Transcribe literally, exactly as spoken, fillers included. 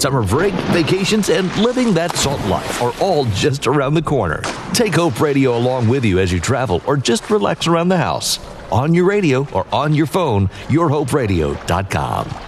Summer break, vacations, and living that salt life are all just around the corner. Take Hope Radio along with you as you travel or just relax around the house. On your radio or on your phone, your hope radio dot com.